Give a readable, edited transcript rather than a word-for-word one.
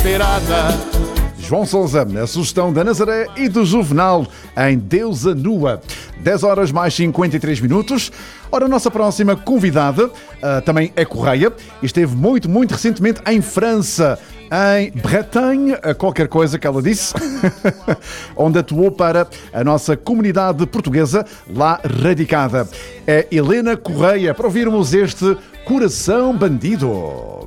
desesperada. João Sousa, a sugestão da Nazaré e do Juvenal em Deusa Nua. 10 horas mais 53 minutos. Ora, a nossa próxima convidada também é correia e esteve muito recentemente em França, em Bretagne, qualquer coisa que ela disse, onde atuou para a nossa comunidade portuguesa lá radicada. É Helena Correia, para ouvirmos este Coração Bandido.